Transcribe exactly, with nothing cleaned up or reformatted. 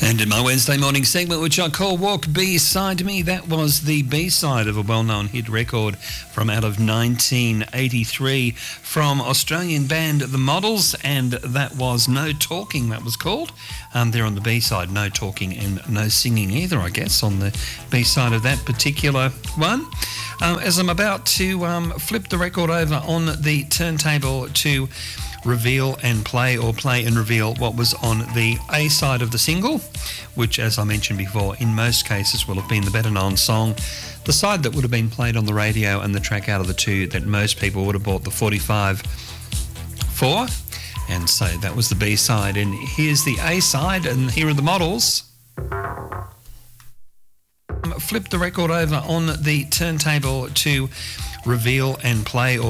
And in my Wednesday morning segment, which I call Walk B-Side Me, that was the B-side of a well-known hit record from out of nineteen eighty-three from Australian band The Models, and that was No Talking, that was called. Um, they're on the B-side, no talking and no singing either, I guess, on the B-side of that particular one. Um, as I'm about to um, flip the record over on the turntable to reveal and play, or play and reveal what was on the A side of the single, which, as I mentioned before, in most cases will have been the better known song, the side that would have been played on the radio, and the track out of the two that most people would have bought the forty-five for. And so that was the B side, and here's the A side, and here are the Models. Flip the record over on the turntable to reveal and play, or